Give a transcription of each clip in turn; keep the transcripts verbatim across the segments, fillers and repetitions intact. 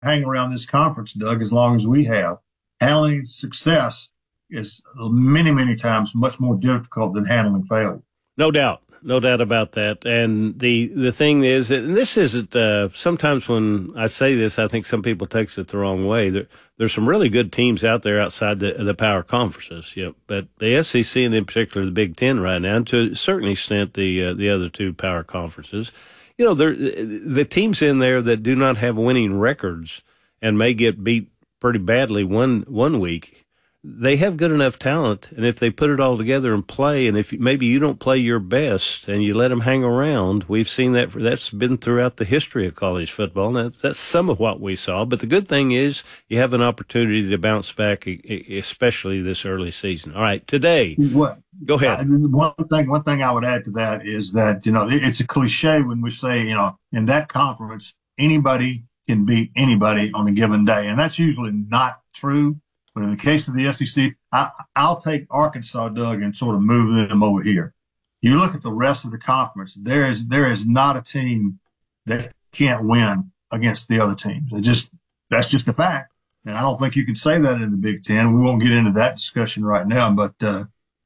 hang around this conference, Doug, as long as we have, handling success is many, many times much more difficult than handling failure. No doubt. No doubt about that. And the, the thing is that, and this isn't, uh, sometimes when I say this, I think some people take it the wrong way. There, there's some really good teams out there outside the, the power conferences, you know, but the S E C and in particular the Big Ten right now, and to a certain extent the, uh, the other two power conferences, you know, there, the teams in there that do not have winning records and may get beat pretty badly one, one week, they have good enough talent, and if they put it all together and play, and if maybe you don't play your best and you let them hang around, we've seen that. That's been throughout the history of college football, and that's, that's some of what we saw. But the good thing is you have an opportunity to bounce back, especially this early season. All right, today, what? Go ahead. One thing, one thing I would add to that is that, you know, it's a cliche when we say, you know, in that conference, anybody can beat anybody on a given day, and that's usually not true. But in the case of the S E C, I, I'll take Arkansas, Doug, and sort of move them over here. You look at the rest of the conference, there is there is not a team that can't win against the other teams. It just that's just a fact. And I don't think you can say that in the Big Ten. We won't get into that discussion right now, but uh,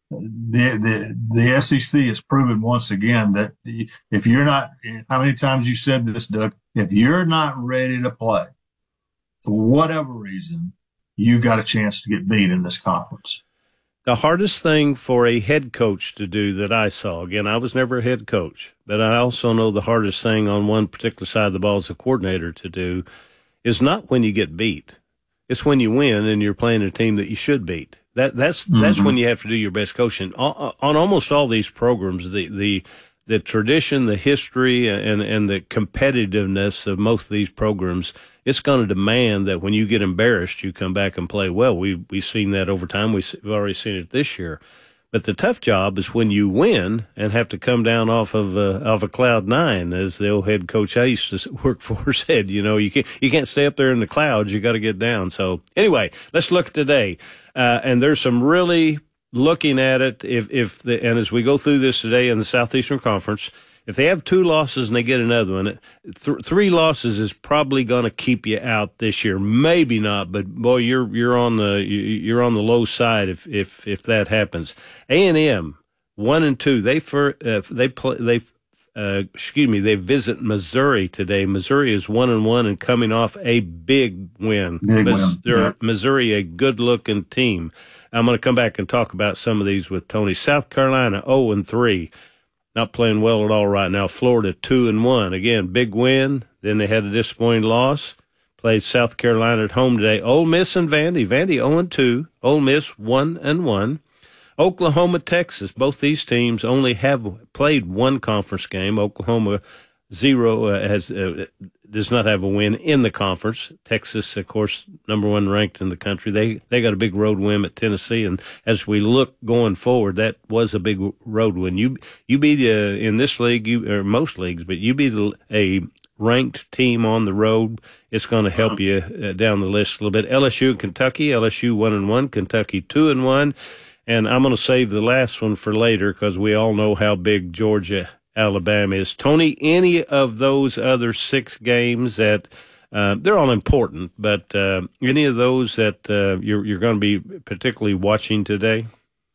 the the the S E C has proven once again that if you're not, how many times you said this, Doug, if you're not ready to play for whatever reason, you got a chance to get beat in this conference. The hardest thing for a head coach to do that I saw, again, I was never a head coach, but I also know the hardest thing on one particular side of the ball as a coordinator to do is not when you get beat. It's when you win and you're playing a team that you should beat. That that's mm-hmm. that's when you have to do your best coaching. On, on almost all these programs, the the the tradition, the history, and and the competitiveness of most of these programs, it's going to demand that when you get embarrassed, you come back and play well. We we've seen that over time. We've already seen it this year. But the tough job is when you win and have to come down off of uh, off a cloud nine, as the old head coach I used to work for said. You know, you can't you can't stay up there in the clouds. You got to get down. So anyway, let's look today, uh, and there's some really looking at it. If if the, and as we go through this today in the Southeastern Conference, if they have two losses and they get another one, th- three losses is probably going to keep you out this year. Maybe not, but boy, you're you're on the you're on the low side if if if that happens. A and M one and two. They for uh, they play they uh, excuse me. They visit Missouri today. Missouri is one and one and coming off a big win. Big win. Yeah. Missouri, a good looking team. I'm going to come back and talk about some of these with Tony. South Carolina zero and three. Not playing well at all right now. Florida two and one. Again, big win. Then they had a disappointing loss. Played South Carolina at home today. Ole Miss and Vandy. Vandy zero and two. Ole Miss one and one. Oklahoma, Texas. Both these teams only have played one conference game. Oklahoma zero uh, has uh, does not have a win in the conference. Texas, of course, number one ranked in the country. They they got a big road win at Tennessee, and as we look going forward, that was a big road win. You you beat uh, in this league, you or most leagues, but you beat a, a ranked team on the road. It's going to help you uh, down the list a little bit. L S U and Kentucky. L S U one and one. Kentucky two and one. And I'm going to save the last one for later because we all know how big Georgia, Alabama is. Tony, any of those other six games that uh, they're all important, but uh, any of those that uh, you're you're going to be particularly watching today?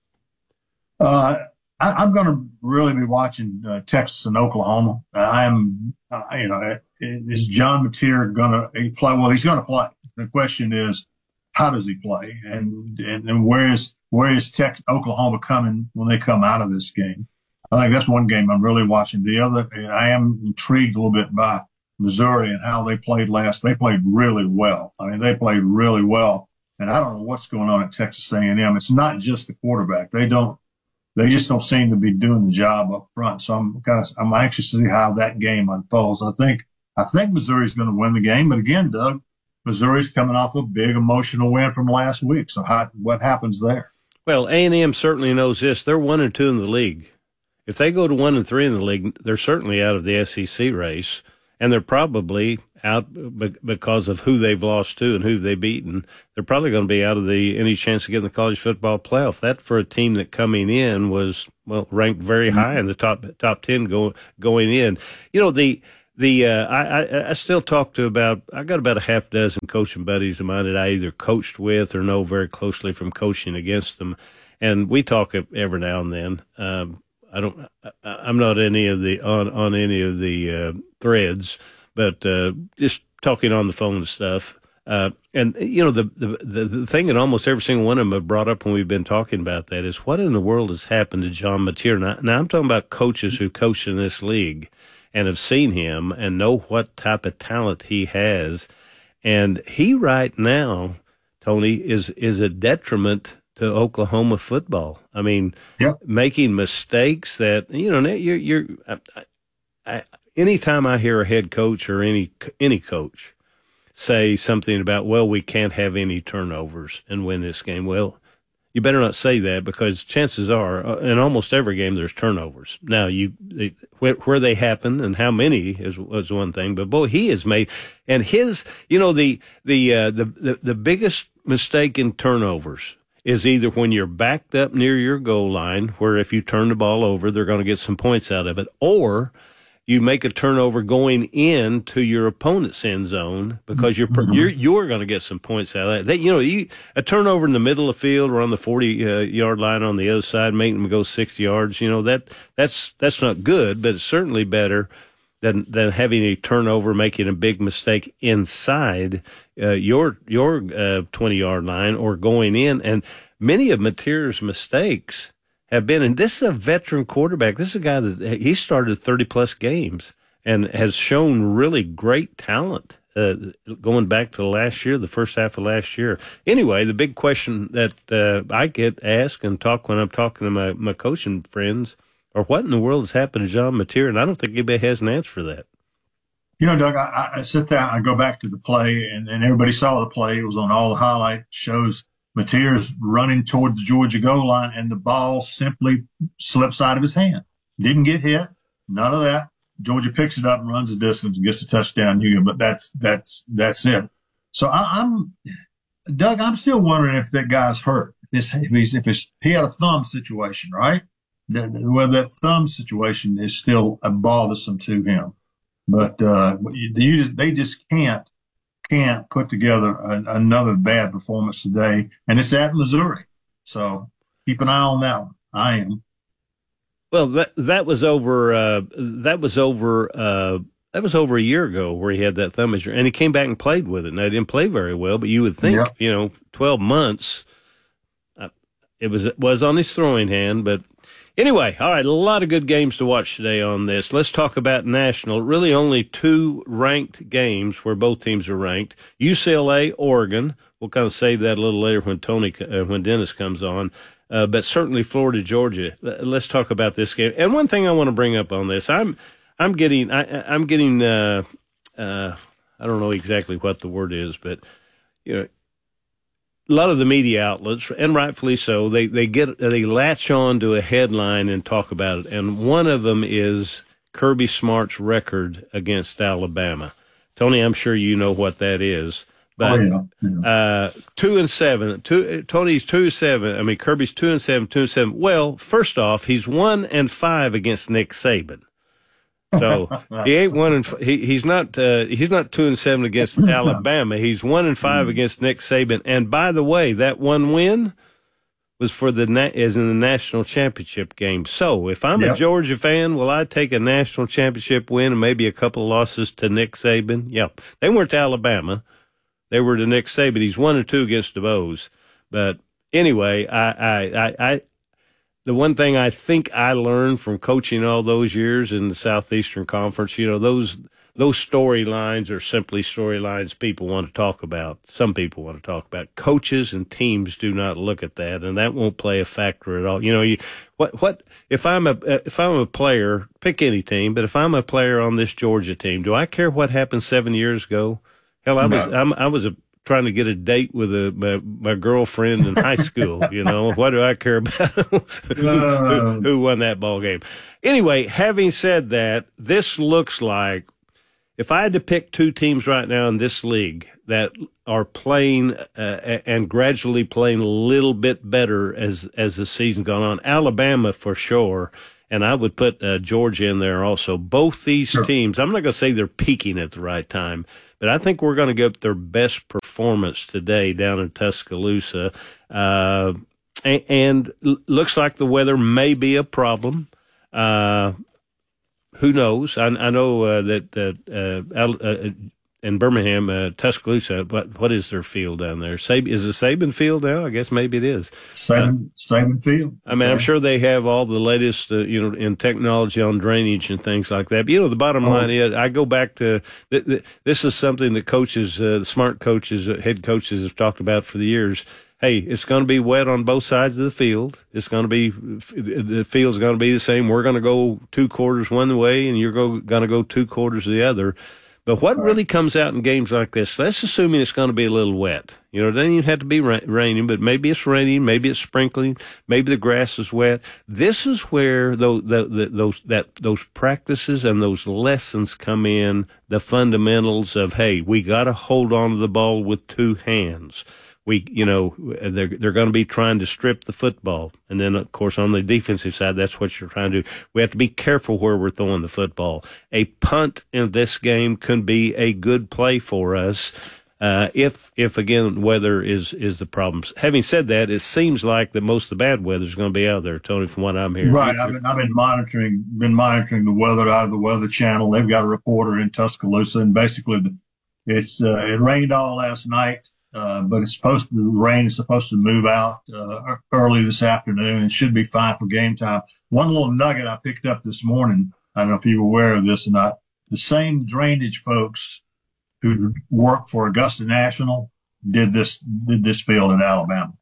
Uh, I, I'm going to really be watching uh, Texas and Oklahoma. Uh, I'm, uh, you know, is John Mateer going to play? Well, he's going to play. The question is, how does he play, and and, and where is where is Texas, Oklahoma coming when they come out of this game? I think that's one game I'm really watching. The other, I am intrigued a little bit by Missouri and how they played last. They played really well. I mean, they played really well. And I don't know what's going on at Texas A and M. It's not just the quarterback. They don't, they just don't seem to be doing the job up front. So I'm, guys, I'm anxious to see how that game unfolds. I think, I think Missouri's going to win the game. But again, Doug, Missouri's coming off a big emotional win from last week. So how, what happens there? Well, A and M certainly knows this. They're one and two in the league. If they go to one and three in the league, they're certainly out of the S E C race, and they're probably out because of who they've lost to and who they've beaten. They're probably going to be out of the any chance to get in the college football playoff. That for a team that coming in was well ranked very high in the top top ten go, going in. You know the The uh, I, I I still talk to about I got about a half dozen coaching buddies of mine that I either coached with or know very closely from coaching against them, and we talk every now and then. Um, I don't I, I'm not any of the on on any of the uh, threads, but uh, just talking on the phone and stuff. Uh, and you know the, the the the thing that almost every single one of them have brought up when we've been talking about that is what in the world has happened to John Mateer. Now, now I'm talking about coaches who coach in this league and have seen him and know what type of talent he has. And he right now, Tony, is is a detriment to Oklahoma football. I mean, yep. making mistakes that, you know, you're, you're I, I, anytime I hear a head coach or any any coach say something about, well, we can't have any turnovers and win this game, well, you better not say that because chances are uh, in almost every game there's turnovers. Now, you they, where, where they happen and how many is, is one thing, but boy, he has made and his you know the the uh, the, the the biggest mistake in turnovers is either when you're backed up near your goal line, where if you turn the ball over, they're going to get some points out of it, or you make a turnover going into your opponent's end zone because you're mm-hmm. you're you're going to get some points out of that. That you know, you a turnover in the middle of the field or on the forty uh, yard line on the other side, making them go sixty yards. You know that that's that's not good, but it's certainly better than than having a turnover, making a big mistake inside uh, your your uh, twenty yard line or going in. And many of Mateer's mistakes have been, and this is a veteran quarterback. This is a guy that he started thirty plus games and has shown really great talent uh, going back to last year, the first half of last year. Anyway, the big question that uh, I get asked and talk when I'm talking to my, my coaching friends are what in the world has happened to John Mateer? And I don't think anybody has an answer for that. You know, Doug, I, I sit there, I go back to the play, and, and everybody saw the play. It was on all the highlight shows. Mateer's running toward the Georgia goal line, and the ball simply slips out of his hand. Didn't get hit, none of that. Georgia picks it up and runs the distance and gets a touchdown. But that's that's that's it. So I, I'm, Doug. I'm still wondering if that guy's hurt. If, if he's if it's, he had a thumb situation, right? Whether that thumb situation is still bothersome to him, but uh, you just they just can't. can't put together a, another bad performance today, and it's at Missouri. So keep an eye on that one. I am. Well, that that was over. Uh, that was over. Uh, that was over a year ago where he had that thumb injury, and he came back and played with it. And they didn't play very well, but you would think, yep. you know, twelve months. Uh, it was it was on his throwing hand, but. Anyway, all right, a lot of good games to watch today on this. Let's talk about national. Really only two ranked games where both teams are ranked. U C L A, Oregon. We'll kind of save that a little later when Tony, uh, when Dennis comes on. Uh, but certainly Florida, Georgia. Let's talk about this game. And one thing I want to bring up on this, I'm, I'm getting, I, I'm getting, uh, uh, I don't know exactly what the word is, but, you know, a lot of the media outlets, and rightfully so, they, they get they latch on to a headline and talk about it. And one of them is Kirby Smart's record against Alabama. Tony, I'm sure you know what that is. But oh, yeah. Yeah. Uh, two and seven. Two, Tony's two and seven. I mean, Kirby's two and seven. Two and seven. Well, first off, he's one and five against Nick Saban. So he ain't one and he he's not uh, he's not two and seven against Alabama. He's one and five against Nick Saban. And by the way, that one win was for the na- is in the national championship game. So if I'm yep. a Georgia fan, will I take a national championship win and maybe a couple of losses to Nick Saban? Yep, they weren't to Alabama. They were to Nick Saban. He's one and two against the Bows. But anyway, I I I. I The one thing I think I learned from coaching all those years in the Southeastern Conference, you know, those those storylines are simply storylines people want to talk about. Some people want to talk about. Coaches and teams do not look at that, and that won't play a factor at all. You know, you, what what if I'm a if I'm a player, pick any team, but if I'm a player on this Georgia team, do I care what happened seven years ago? Hell, I was no. I'm, I was a trying to get a date with a my, my girlfriend in high school. You know, what do I care about who, who won that ball game? Anyway, having said that, this looks like if I had to pick two teams right now in this league that are playing uh, and gradually playing a little bit better as as the season's gone on, Alabama for sure, and I would put uh, Georgia in there also. Both these sure. teams, I'm not going to say they're peaking at the right time, but I think we're going to get their best performance today down in Tuscaloosa. Uh, and, and looks like the weather may be a problem. Uh, who knows? I, I know uh, that uh, uh, uh, in Birmingham, uh, Tuscaloosa, what what is their field down there? Sab- is it Saban Field now? I guess maybe it is. Saban, uh, Saban Field. I mean, okay. I'm sure they have all the latest, uh, you know, in technology on drainage and things like that. But, you know, the bottom oh. line is, I go back to th- th- this is something that coaches, uh, the smart coaches, uh, head coaches have talked about for the years. Hey, it's going to be wet on both sides of the field. It's going to be, the field's going to be the same. We're going to go two quarters one way and you're go, going to go two quarters the other. But what really comes out in games like this, let's assume it's going to be a little wet. You know, it doesn't even have to be ra- raining, but maybe it's raining, maybe it's sprinkling, maybe the grass is wet. This is where those, the, the, those, that, those practices and those lessons come in, the fundamentals of, hey, we got to hold on to the ball with two hands. We, you know, they're, they're going to be trying to strip the football. And then, of course, on the defensive side, that's what you're trying to do. We have to be careful where we're throwing the football. A punt in this game can be a good play for us. Uh, if, if again, weather is, is the problem. Having said that, it seems like that most of the bad weather is going to be out there, Tony, from what I'm hearing. Right. I've been, I've been monitoring, been monitoring the weather out of the Weather Channel. They've got a reporter in Tuscaloosa, and basically it's, uh, it rained all last night. Uh, but it's supposed to, the rain is supposed to move out, uh, early this afternoon and should be fine for game time. One little nugget I picked up this morning, I don't know if you were aware of this or not, the same drainage folks who work for Augusta National did this, did this field in Alabama.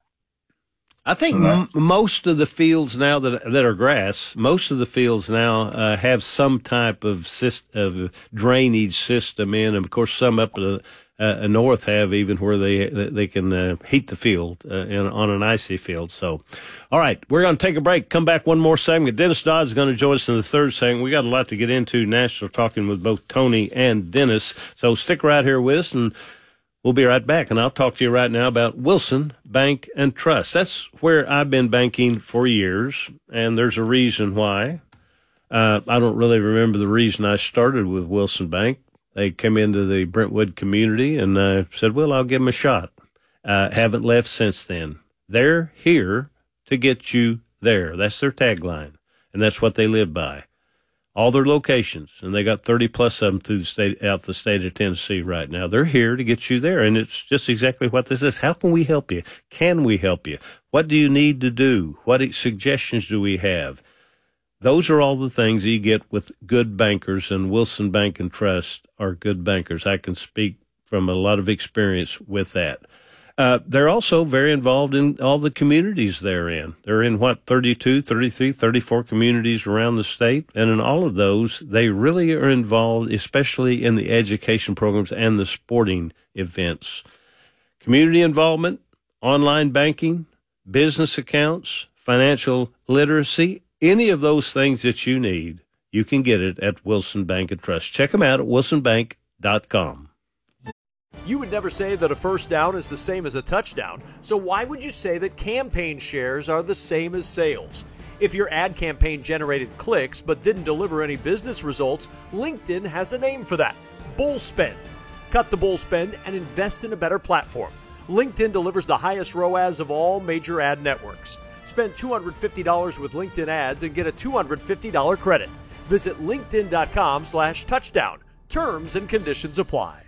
I think so that, m- most of the fields now that that are grass, most of the fields now uh, have some type of, syst- of drainage system in, and of course some up the Uh, north have even where they they can uh, heat the field uh, in, on an icy field. So, all right, we're going to take a break. Come back one more segment. Dennis Dodd is going to join us in the third segment. We got a lot to get into national, talking with both Tony and Dennis. So stick right here with us, and we'll be right back. And I'll talk to you right now about Wilson Bank and Trust. That's where I've been banking for years, and there's a reason why. Uh, I don't really remember the reason I started with Wilson Bank. They came into the Brentwood community and uh, said, well, I'll give them a shot. Uh, haven't left since then. They're here to get you there. That's their tagline, and that's what they live by. All their locations, and they got thirty plus of them through the state, out the state of Tennessee right now. They're here to get you there, and it's just exactly what this is. How can we help you? Can we help you? What do you need to do? What suggestions do we have? Those are all the things you get with good bankers, and Wilson Bank and Trust are good bankers. I can speak from a lot of experience with that. Uh, they're also very involved in all the communities they're in. They're in, what, thirty-two, thirty-three, thirty-four communities around the state, and in all of those, they really are involved, especially in the education programs and the sporting events. Community involvement, online banking, business accounts, financial literacy, any of those things that you need, you can get it at Wilson Bank and Trust. Check them out at wilson bank dot com. You would never say that a first down is the same as a touchdown, so why would you say that campaign shares are the same as sales? If your ad campaign generated clicks but didn't deliver any business results, LinkedIn has a name for that: bull spend. Cut the bull spend and invest in a better platform. LinkedIn delivers the highest R O A S of all major ad networks. Spend two hundred fifty dollars with LinkedIn ads and get a two hundred fifty dollars credit. Visit linkedin.com slash touchdown. Terms and conditions apply.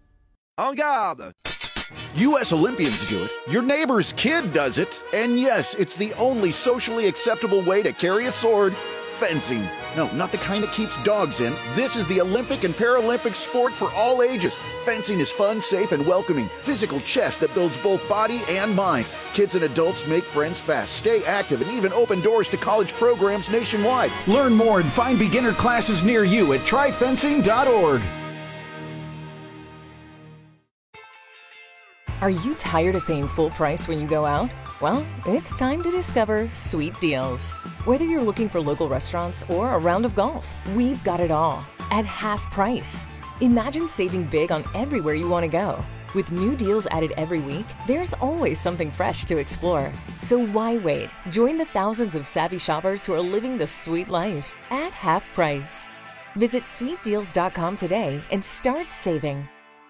En garde! U S Olympians do it, your neighbor's kid does it, and yes, it's the only socially acceptable way to carry a sword: fencing. No, not the kind that keeps dogs in. This is the Olympic and Paralympic sport for all ages. Fencing is fun, safe, and welcoming. Physical chess that builds both body and mind. Kids and adults make friends fast, stay active, and even open doors to college programs nationwide. Learn more and find beginner classes near you at try fencing dot org. Are you tired of paying full price when you go out? Well, it's time to discover Sweet Deals. Whether you're looking for local restaurants or a round of golf, we've got it all at half price. Imagine saving big on everywhere you want to go. With new deals added every week, there's always something fresh to explore. So why wait? Join the thousands of savvy shoppers who are living the sweet life at half price. Visit sweet deals dot com today and start saving.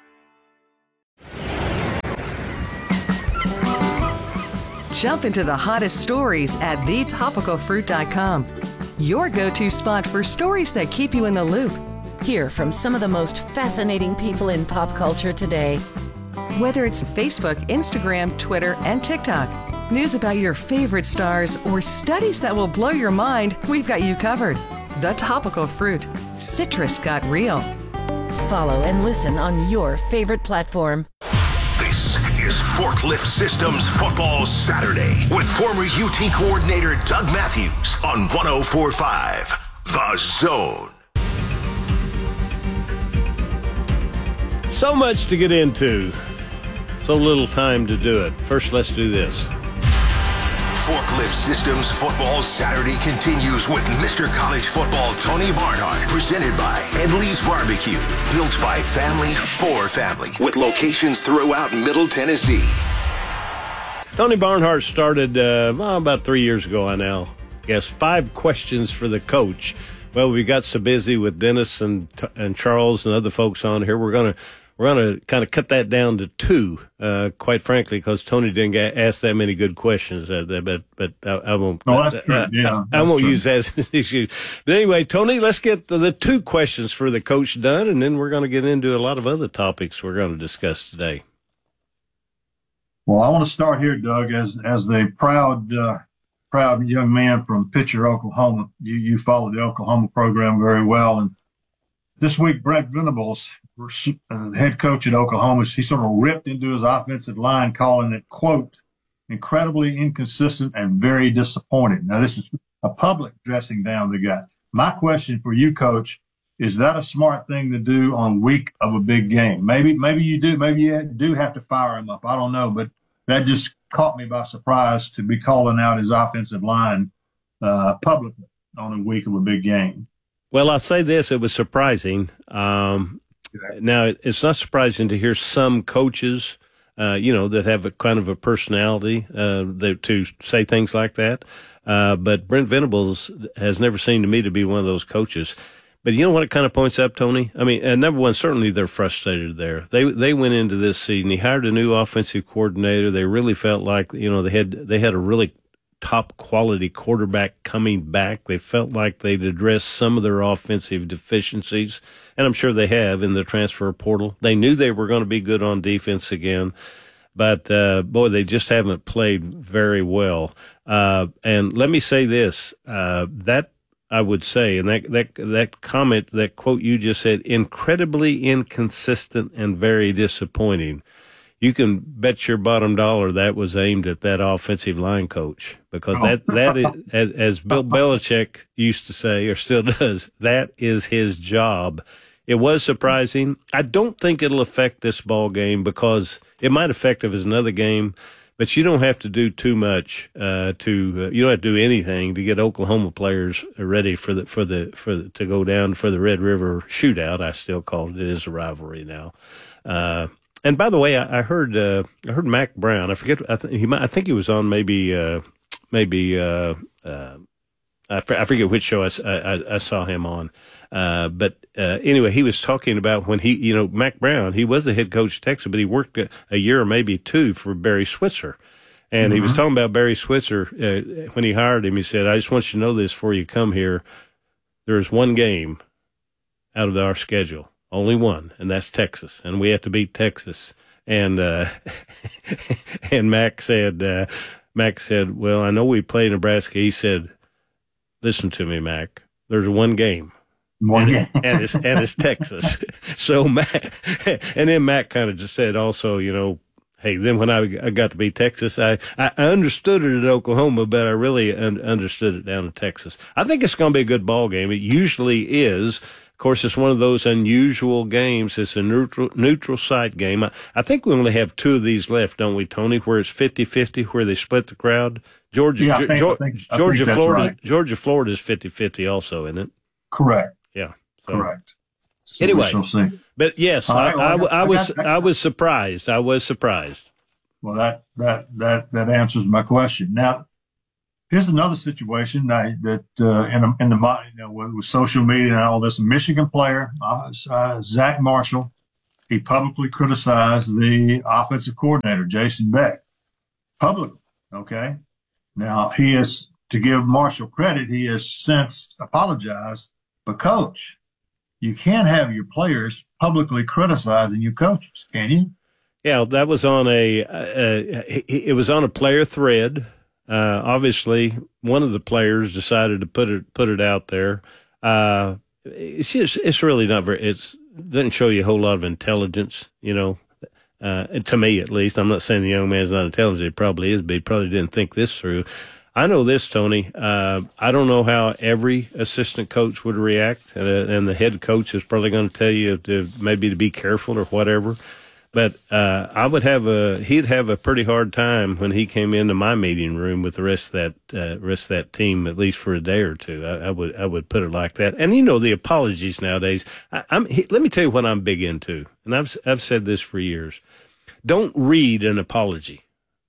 Jump into the hottest stories at the topical fruit dot com. Your go-to spot for stories that keep you in the loop. Hear from some of the most fascinating people in pop culture today. Whether it's Facebook, Instagram, Twitter, and TikTok, news about your favorite stars, or studies that will blow your mind, we've got you covered. The Topical Fruit. Citrus got real. Follow and listen on your favorite platform. This is Forklift Systems Football Saturday with former U T coordinator Doug Matthews on one oh four point five The Zone. So much to get into. So little time to do it. First, let's do this. Forklift Systems Football Saturday continues with Mister College Football Tony Barnhart, presented by Edley's Barbecue, built by family for family, with locations throughout Middle Tennessee. Tony Barnhart started uh, well, about three years ago, I now guess, five questions for the coach. Well, we got so busy with Dennis and and Charles and other folks on here, we're gonna we're gonna kind of cut that down to two. Uh, quite frankly, because Tony didn't get ask that many good questions. Uh, but but I, I won't. Oh, that's true. Uh, yeah, I, I won't true. use that as an excuse. But anyway, Tony, let's get the, the two questions for the coach done, and then we're going to get into a lot of other topics we're going to discuss today. Well, I want to start here, Doug, as as the proud uh, proud young man from Pitcher, Oklahoma. You you follow the Oklahoma program very well, and this week Brent Venables, uh, the head coach at Oklahoma, he sort of ripped into his offensive line, calling it, quote, incredibly inconsistent and very disappointing. Now, this is a public dressing down the guy. My question for you, Coach, is that a smart thing to do on week of a big game? Maybe maybe you do. Maybe you do have to fire him up. I don't know, but that just caught me by surprise to be calling out his offensive line uh, publicly on a week of a big game. Well, I'll say this. It was surprising. Um, now, it's not surprising to hear some coaches, uh, you know, that have a kind of a personality uh, that, to say things like that. Uh, but Brent Venables has never seemed to me to be one of those coaches. But you know what it kind of points up, Tony? I mean, uh, number one, certainly they're frustrated there. They they went into this season. He hired a new offensive coordinator. They really felt like, you know, they had they had a really top quality quarterback coming back. They felt like they'd addressed some of their offensive deficiencies, and I'm sure they have in the transfer portal. They knew they were going to be good on defense again, but uh, boy, they just haven't played very well. Uh, and let me say this: uh, that I would say, and that that that comment, that quote you just said, incredibly inconsistent and very disappointing. You can bet your bottom dollar that was aimed at that offensive line coach, because that, that is, as, as Bill Belichick used to say, or still does, that is his job. It was surprising. I don't think it'll affect this ball game, because it might affect if it's another game, but you don't have to do too much, uh, to, uh, you don't have to do anything to get Oklahoma players ready for the, for the, for the, to go down for the Red River shootout. I still call it, it is a rivalry now. Uh, And by the way, I, I heard uh, I heard Mack Brown. I forget. I, th- he might, I think he was on maybe uh, maybe uh, uh, I, f- I forget which show I, I, I saw him on. Uh, but uh, anyway, he was talking about when he, you know, Mack Brown. He was the head coach of Texas, but he worked a, a year or maybe two for Barry Switzer. And mm-hmm. he was talking about Barry Switzer uh, when he hired him. He said, "I just want you to know this before you come here. There's one game out of our schedule." Only one, and that's Texas, and we have to beat Texas. And uh, and Mac said, uh, Mac said, "Well, I know we play Nebraska." He said, "Listen to me, Mac. There's one game, one and, game, it, and it's and it's Texas." So Mac, and then Mac kind of just said, also, you know, hey, then when I, I got to beat Texas, I, I understood it at Oklahoma, but I really un- understood it down in Texas. I think it's going to be a good ball game. It usually is. Of course, it's one of those unusual games. It's a neutral neutral site game. I, I think we only have two of these left, don't we, Tony, where it's fifty-fifty, where they split the crowd? Georgia, yeah, I think, Georgia, I think, I Georgia think Florida, right. Georgia, Florida is fifty-fifty also, isn't it? Correct. Yeah. So. Correct. So Anyway, we shall see. But yes, All right, well, I, I, I got- I I was got that. I was surprised. I was surprised. Well, that that that that answers my question. Now, here's another situation that, that uh, in the, in the you know with, with social media and all this. A Michigan player, uh, uh, Zach Marshall, he publicly criticized the offensive coordinator Jason Beck publicly. Okay, now he is, to give Marshall credit, he has since apologized. But coach, you can't have your players publicly criticizing your coaches, can you? Yeah, that was on a. Uh, it was on a player thread. Uh, obviously, one of the players decided to put it put it out there. Uh, it's just, it's really not very. It's it doesn't show you a whole lot of intelligence, you know. Uh, to me, at least, I'm not saying the young man's not intelligent. He probably is, but he probably didn't think this through. I know this, Tony. Uh, I don't know how every assistant coach would react, and, uh, and the head coach is probably going to tell you to maybe to be careful or whatever. But uh, I would have a he'd have a pretty hard time when he came into my meeting room with the rest of that uh, rest of that team, at least for a day or two. I, I would I would put it like that. And you know, the apologies nowadays. I, I'm he, let me tell you what I'm big into, and I've I've said this for years. Don't read an apology.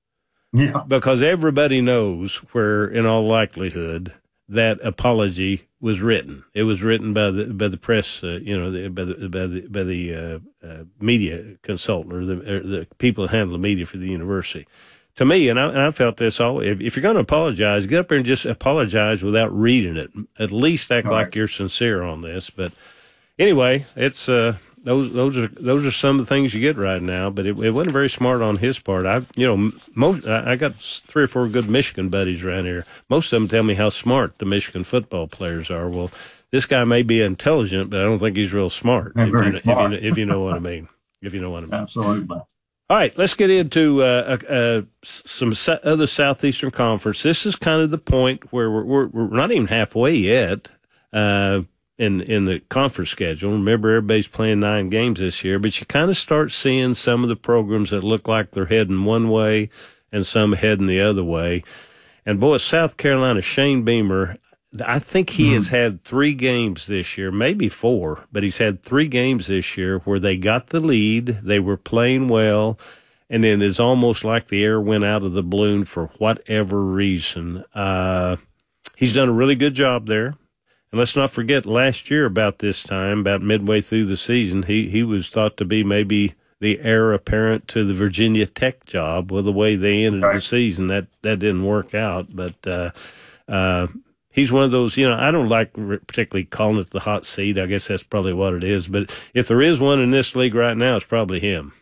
Yeah. Because everybody knows where, in all likelihood, that apology was written. It was written by the by the press, uh, you know, the, by the by the by the uh, uh, media consultant or the, or the people that handle the media for the university. To me, and I, and I felt this all. If, if you're going to apologize, get up there and just apologize without reading it. At least act all like right. you're sincere on this. But anyway, it's uh, those those are those are some of the things you get right now. But it, it wasn't very smart on his part. I you know most I got three or four good Michigan buddies around here. Most of them tell me how smart the Michigan football players are. Well, this guy may be intelligent, but I don't think he's real smart. Not If very you, smart. If, you, if you know what I mean. If you know what I mean. Absolutely. All right, let's get into uh, uh, some other Southeastern Conference. This is kind of the point where we're, we're, we're not even halfway yet uh, in in the conference schedule. Remember, everybody's playing nine games this year, but you kind of start seeing some of the programs that look like they're heading one way and some heading the other way. And, boy, South Carolina, Shane Beamer, I think he mm-hmm. has had three games this year, maybe four, but he's had three games this year where they got the lead, they were playing well, and then it's almost like the air went out of the balloon for whatever reason. Uh, he's done a really good job there. And let's not forget last year about this time, about midway through the season, he, he was thought to be maybe the heir apparent to the Virginia Tech job. Well, the way they ended right. the season, that, that didn't work out. But uh, uh, he's one of those, you know, I don't like particularly calling it the hot seat. I guess that's probably what it is. But if there is one in this league right now, it's probably him.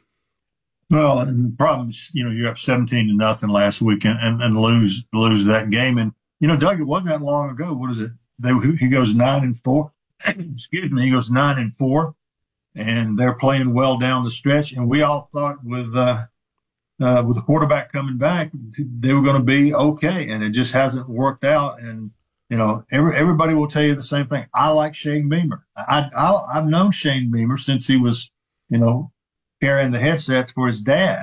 Well, and the problem is, you know, you're up seventeen to nothing last week and, and, and lose lose that game. And, you know, Doug, it wasn't that long ago. What is it? They, he goes nine and four. Excuse me. He goes nine and four. And they're playing well down the stretch. And we all thought with uh, uh, with the quarterback coming back, they were going to be okay. And it just hasn't worked out. And, you know, every, everybody will tell you the same thing. I like Shane Beamer. I, I, I've known Shane Beamer since he was, you know, carrying the headsets for his dad.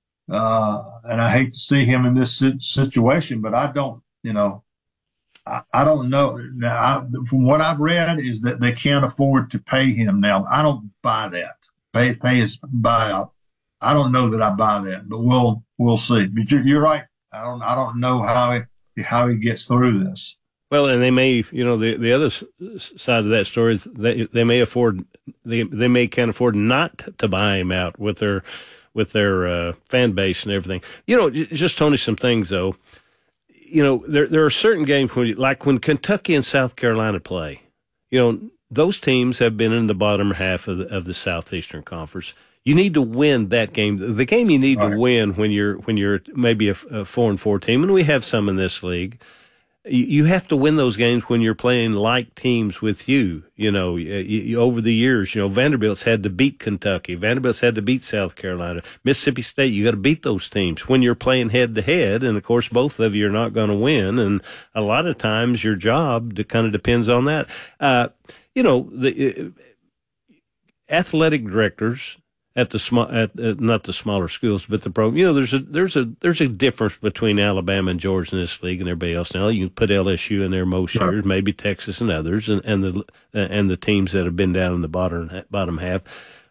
Uh, and I hate to see him in this situation, but I don't, you know, I, I don't know. Now, I, from what I've read is that they can't afford to pay him now. I don't buy that. Pay, pay his buyout. I don't know that I buy that, but we'll, we'll see. But you're, you're right. I don't, I don't know how he, how he gets through this. Well, and they may, you know, the the other side of that story is they they may afford they they may can't afford not to buy him out with their with their uh, fan base and everything. You know, just Tony, some things though. You know, there there are certain games when, like when Kentucky and South Carolina play. You know, those teams have been in the bottom half of the, of the Southeastern Conference. You need to win that game. The game you need All to right. win when you're when you're maybe a, a four and four team, and we have some in this league. You have to win those games when you're playing like teams with you. You know, you, you, over the years, you know, Vanderbilt's had to beat Kentucky. Vanderbilt's had to beat South Carolina. Mississippi State, you got to beat those teams when you're playing head to head. And of course, both of you are not going to win. And a lot of times your job kind of depends on that. Uh, you know, the uh, athletic directors at the small, at uh, not the smaller schools, but the pro. You know, there's a there's a there's a difference between Alabama and Georgia in this league and everybody else. Now you can put L S U in there most Sure. years, maybe Texas and others, and, and the and the teams that have been down in the bottom bottom half.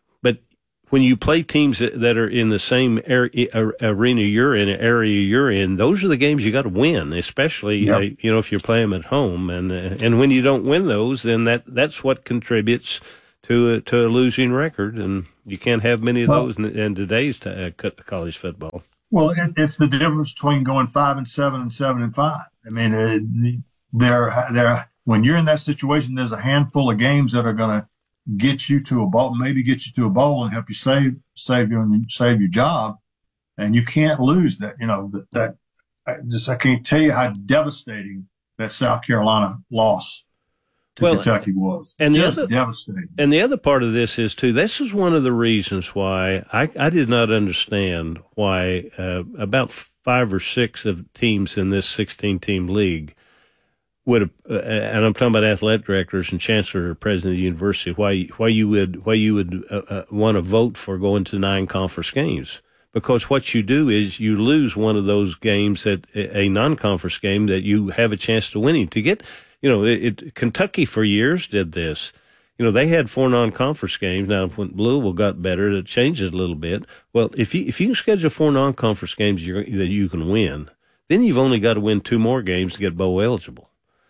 when you play teams that, that are in the same area, arena you're in, area you're in, those are the games you got to win, especially yep. uh, you know if you're playing them at home. And uh, and when you don't win those, then that that's what contributes to a, to a losing record, and you can't have many of well, those in, in today's t- uh, college football. Well, it, it's the difference between going five and seven and seven and five. I mean, uh, there there when you're in that situation, there's a handful of games that are going to get you to a bowl, maybe get you to a bowl and help you save save your save your job, and you can't lose that. You know that, that I just I can't tell you how devastating that South Carolina loss to well, Kentucky was. And just the other, devastating. And the other part of this is too. This is one of the reasons why I I did not understand why uh, about five or six of teams in this sixteen team league would, uh, and I'm talking about athletic directors and chancellor or president of the university, why why you would why you would uh, uh, want to vote for going to nine conference games, because what you do is you lose one of those games at a non-conference game that you have a chance to winning to get. You know, it, it, Kentucky for years did this. You know, they had four non-conference games. Now, when Louisville got better, it changed it a little bit. Well, if you if you can schedule four non-conference games you're, that you can win, then you've only got to win two more games to get bowl eligible.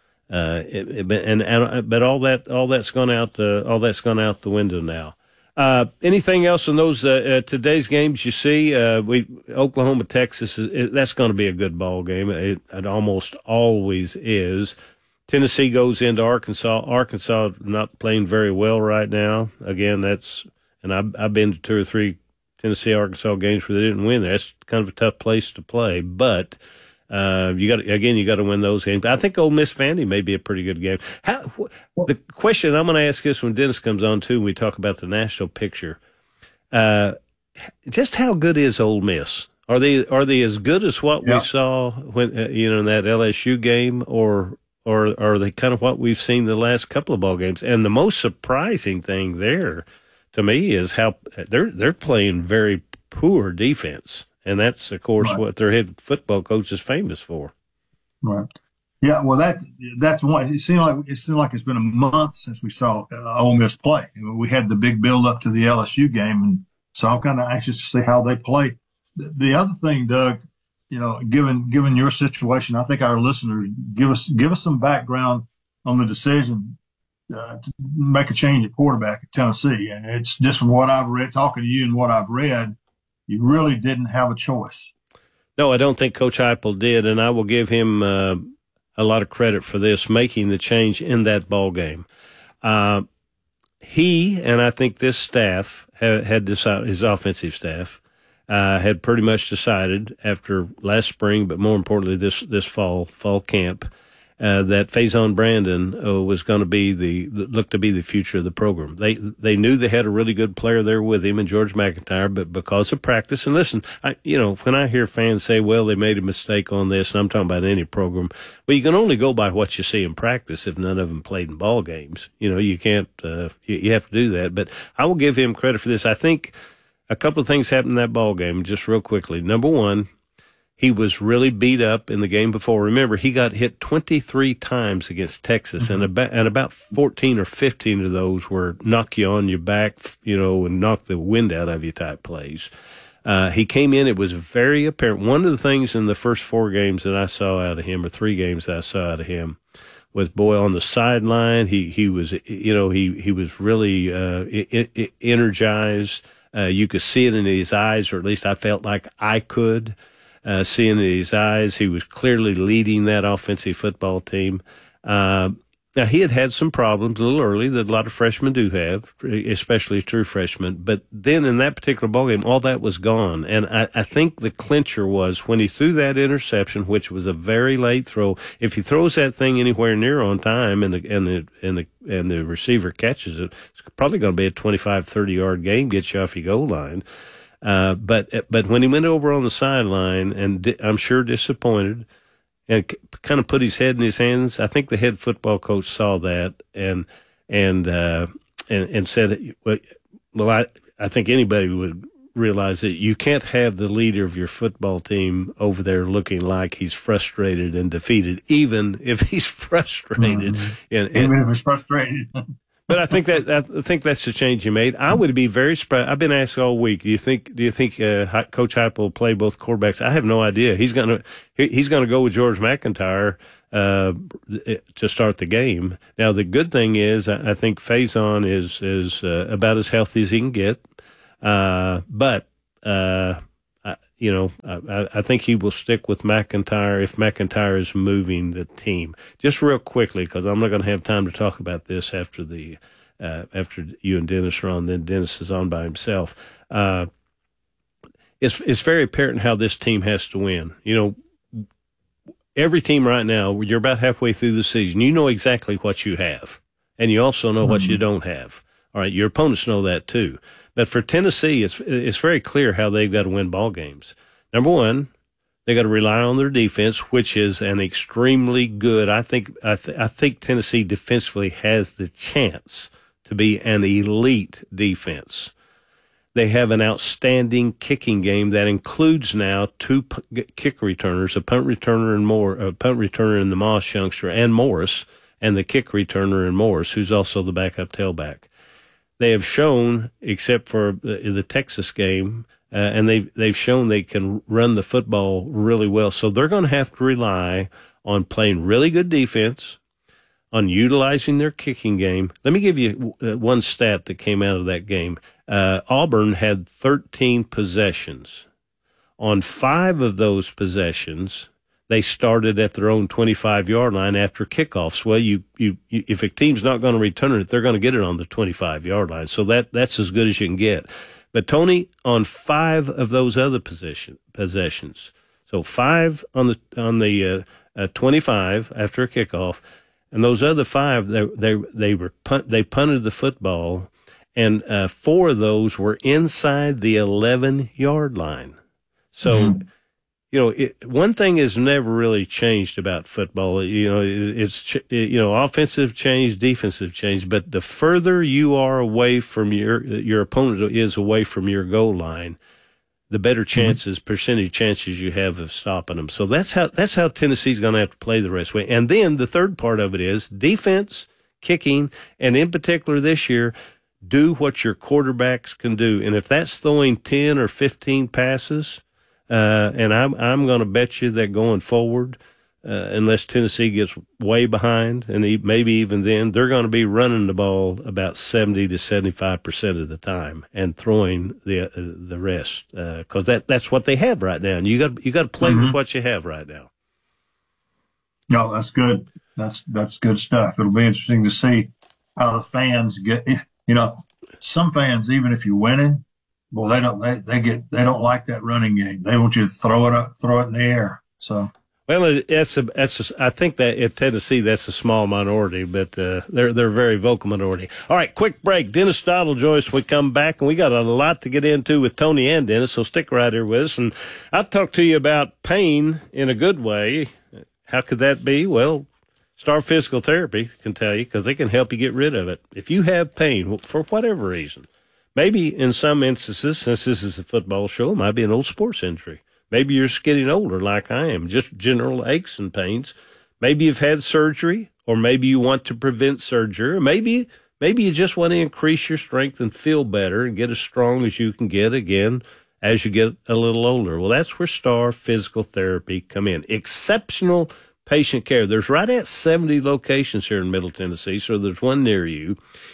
Uh, it, it, and, and but all that all that's gone out the all that's gone out the window now. Uh, anything else in those uh, uh, today's games you see? Uh, we Oklahoma Texas is, it, that's going to be a good ball game. It, it almost always is. Tennessee goes into Arkansas. Arkansas not playing very well right now. Again, that's and I've I've been to two or three Tennessee Arkansas games where they didn't win. That's kind of a tough place to play, but. Uh, you got again. You got to win those games. I think Ole Miss Vandy may be a pretty good game. How, wh- the question I'm going to ask this when Dennis comes on too, when we talk about the national picture, uh, just how good is Ole Miss? Are they are they as good as what yeah. we saw when uh, you know in that L S U game, or or are they kind of what we've seen the last couple of ball games? And the most surprising thing there to me is how they're they're playing very poor defense. And that's, of course, right. what their head football coach is famous for. Right. Yeah. Well, that that's one. It seemed like it seemed like it's been a month since we saw uh, Ole Miss play. We had the big build up to the L S U game, and so I'm kind of anxious to see how they play. The, the other thing, Doug, you know, given given your situation, I think our listeners give us give us some background on the decision uh, to make a change at quarterback at Tennessee. And it's just from what I've read, talking to you and what I've read. You really didn't have a choice. No, I don't think Coach Heupel did, and I will give him uh, a lot of credit for this, making the change in that ball game. Uh, he and I think this staff had, had decided, his offensive staff uh, had pretty much decided after last spring, but more importantly this this fall fall camp, uh, that Faison Brandon uh, was going to be the looked to be the future of the program. They they knew they had a really good player there with him in George McIntyre, but because of practice and listen, I, you know, when I hear fans say, "Well, they made a mistake on this," and I'm talking about any program, well, you can only go by what you see in practice if none of them played in ball games. You know, you can't. Uh, you, you have to do that. But I will give him credit for this. I think a couple of things happened in that ball game. Just real quickly. Number one. He was really beat up in the game before. Remember, he got hit twenty-three times against Texas, mm-hmm. and about and about fourteen or fifteen of those were knock you on your back, you know, and knock the wind out of you type plays. Uh, he came in. It was very apparent. One of the things in the first four games that I saw out of him, or three games that I saw out of him, was boy on the sideline. He he was, you know, he he was really uh, I- I- energized. Uh, you could see it in his eyes, or at least I felt like I could. Uh, seeing in his eyes, he was clearly leading that offensive football team. Uh, now, he had had some problems a little early that a lot of freshmen do have, especially true freshmen. But then in that particular ballgame, all that was gone. And I, I think the clincher was when he threw that interception, which was a very late throw. If he throws that thing anywhere near on time and the and the and the and the receiver catches it, it's probably going to be a twenty-five, thirty yard game, get you off your goal line. Uh, but, but when he went over on the sideline and di- I'm sure disappointed and c- kind of put his head in his hands, I think the head football coach saw that and, and, uh, and, and said, well, well, I, I think anybody would realize that you can't have the leader of your football team over there looking like he's frustrated and defeated, even if he's frustrated. Mm-hmm. And, and, even if he's frustrated. But I think that I think that's the change you made. I would be very surprised. I've been asked all week. Do you think? Do you think uh, Coach Heupel will play both quarterbacks? I have no idea. He's gonna he's gonna go with George McIntyre uh, to start the game. Now the good thing is, I think Faison is is uh, about as healthy as he can get. Uh, but uh, I, you know, I, I think he will stick with McIntyre if McIntyre is moving the team. Just real quickly, because I'm not going to have time to talk about this after the uh, after you and Dennis are on. Then Dennis is on by himself. Uh, it's it's very apparent how this team has to win. You know, every team right now, you're about halfway through the season. You know exactly what you have, and you also know mm-hmm. what you don't have. All right, your opponents know that too. But for Tennessee, it's it's very clear how they've got to win ball games. Number one, they got to rely on their defense, which is an extremely good. I think I, th- I think Tennessee defensively has the chance to be an elite defense. They have an outstanding kicking game that includes now two p- kick returners, a punt returner and more, a punt returner in the Moss youngster and Morris, and the kick returner in Morris, who's also the backup tailback. They have shown, except for the, the Texas game, uh, and they've, they've shown they can run the football really well. So they're going to have to rely on playing really good defense, on utilizing their kicking game. Let me give you one stat that came out of that game. Uh, Auburn had thirteen possessions. On five of those possessions, they started at their own twenty-five-yard line after kickoffs. Well, you, you, you if a team's not going to return it, they're going to get it on the twenty-five-yard line. So that that's as good as you can get. But, Tony, on five of those other position, possessions, so five on the on the uh, uh, twenty-five after a kickoff, and those other five, they they they were punt, they punted the football, and uh, four of those were inside the eleven-yard line. So. Mm-hmm. You know, it, one thing has never really changed about football. You know, it, it's, it, you know, offensive change, defensive change, but the further you are away from your, your opponent is away from your goal line, the better chances, mm-hmm. percentage chances you have of stopping them. So that's how, that's how Tennessee's going to have to play the rest of the way. And then the third part of it is defense, kicking, and in particular this year, do what your quarterbacks can do. And if that's throwing ten or fifteen passes, Uh, and I'm I'm going to bet you that going forward, uh, unless Tennessee gets way behind, and he, maybe even then, they're going to be running the ball about seventy to seventy-five percent of the time and throwing the uh, the rest, because uh, that that's what they have right now. And you got you got to play mm-hmm. with what you have right now. No, that's good. That's that's good stuff. It'll be interesting to see how the fans get. You know, some fans, even if you're winning, well, they don't. They, they get. They don't like that running game. They want you to throw it up, throw it in the air. So, well, that's a, that's. A, I think that in Tennessee, that's a small minority, but uh, they're they're a very vocal minority. All right, quick break. Dennis Stott will join us when we come back, and we got a lot to get into with Tony and Dennis. So stick right here with us, and I'll talk to you about pain in a good way. How could that be? Well, Star Physical Therapy can tell you, because they can help you get rid of it if you have pain for whatever reason. Maybe in some instances, since this is a football show, it might be an old sports injury. Maybe you're just getting older like I am, just general aches and pains. Maybe you've had surgery, or maybe you want to prevent surgery, or maybe maybe you just want to increase your strength and feel better and get as strong as you can get again as you get a little older. Well, that's where Star Physical Therapy come in. Exceptional patient care. There's right at seventy locations here in Middle Tennessee, so there's one near you.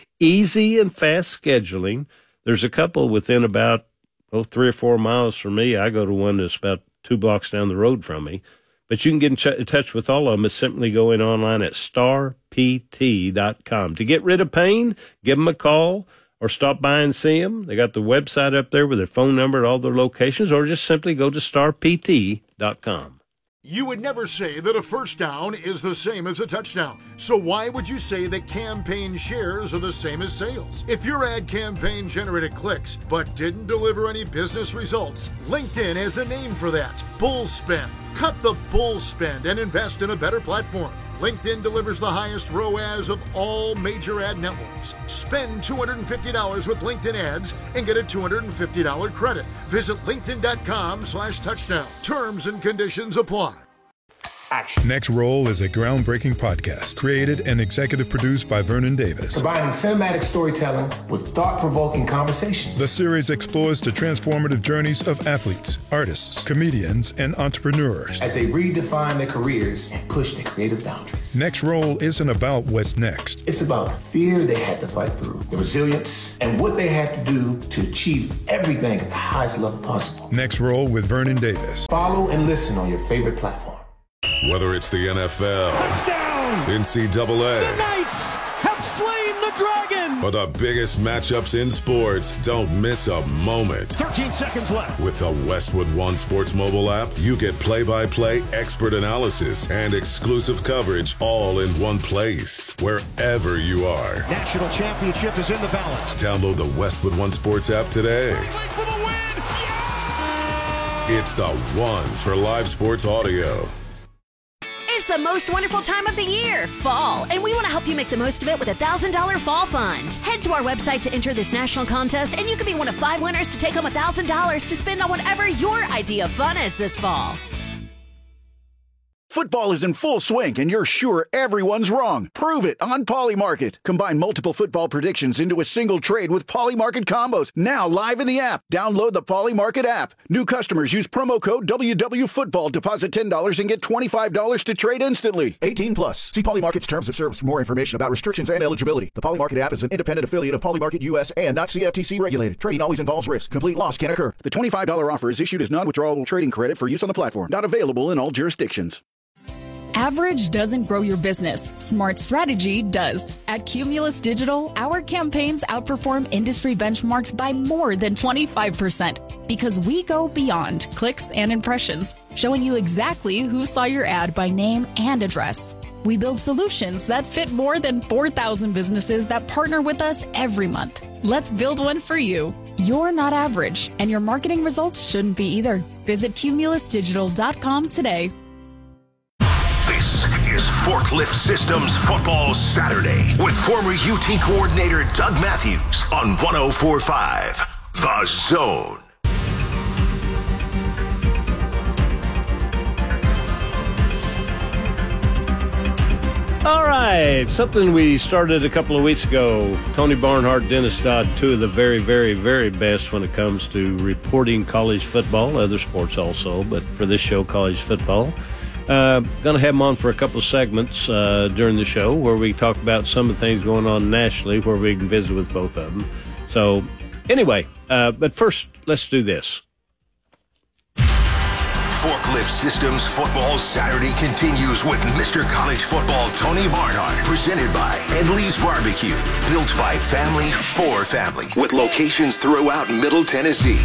Easy and fast scheduling. There's a couple within about, oh, three or four miles from me. I go to one that's about two blocks down the road from me. But you can get in, ch- in touch with all of them by simply going online at star p t dot com. To get rid of pain, give them a call or stop by and see them. They got the website up there with their phone number at all their locations, or just simply go to star p t dot com. You would never say that a first down is the same as a touchdown. So why would you say that campaign shares are the same as sales? If your ad campaign generated clicks but didn't deliver any business results, LinkedIn has a name for that: bull spend. Cut the bull spend and invest in a better platform. LinkedIn delivers the highest R O A S of all major ad networks. Spend two hundred fifty dollars with LinkedIn ads and get a two hundred fifty dollars credit. Visit linkedin dot com slash touchdown. Terms and conditions apply. action. Next Roll is a groundbreaking podcast created and executive produced by Vernon Davis. Combining cinematic storytelling with thought-provoking conversations. The series explores the transformative journeys of athletes, artists, comedians, and entrepreneurs as they redefine their careers and push their creative boundaries. Next Roll isn't about what's next. It's about the fear they had to fight through, the resilience, and what they had to do to achieve everything at the highest level possible. Next Roll with Vernon Davis. Follow and listen on your favorite platform. Whether it's the N F L, touchdown, N C double A, the Knights have slain the dragon, or the biggest matchups in sports, don't miss a moment. thirteen seconds left. With the Westwood One Sports mobile app, you get play-by-play expert analysis and exclusive coverage all in one place, wherever you are. National championship is in the balance. Download the Westwood One Sports app today. For the win. Yeah! It's the one for live sports audio. It's the most wonderful time of the year, fall, and we want to help you make the most of it with a one thousand dollars Fall Fund. Head to our website to enter this national contest, and you could be one of five winners to take home one thousand dollars to spend on whatever your idea of fun is this fall. Football is in full swing, and you're sure everyone's wrong. Prove it on Polymarket. Combine multiple football predictions into a single trade with Polymarket combos. Now live in the app. Download the Polymarket app. New customers use promo code W W Football. Deposit ten dollars and get twenty-five dollars to trade instantly. eighteen plus. See Polymarket's terms of service for more information about restrictions and eligibility. The Polymarket app is an independent affiliate of Polymarket U S and not C F T C regulated. Trading always involves risk. Complete loss can occur. The twenty-five dollars offer is issued as non-withdrawable trading credit for use on the platform. Not available in all jurisdictions. Average doesn't grow your business. Smart strategy does. At Cumulus Digital, our campaigns outperform industry benchmarks by more than twenty-five percent because we go beyond clicks and impressions, showing you exactly who saw your ad by name and address. We build solutions that fit more than four thousand businesses that partner with us every month. Let's build one for you. You're not average, and your marketing results shouldn't be either. Visit cumulus digital dot com today. This is Forklift Systems Football Saturday with former U T coordinator Doug Matthews on one oh four point five The Zone. All right, something we started a couple of weeks ago. Tony Barnhart, Dennis Dodd, two of the very, very, very best when it comes to reporting college football, other sports also, but for this show, college football. Uh, going to have them on for a couple of segments uh, during the show where we talk about some of the things going on nationally where we can visit with both of them. So anyway, uh, but first, let's do this. Forklift Systems Football Saturday continues with Mister College Football Tony Barnhart, presented by Edley's Barbecue, built by family for family, with locations throughout Middle Tennessee.